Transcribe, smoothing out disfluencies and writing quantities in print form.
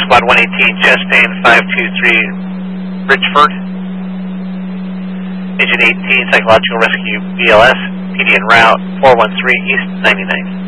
Squad 118, chest pain 523, Richford. Engine 18, psychological rescue BLS, PD en route 413 East 99th.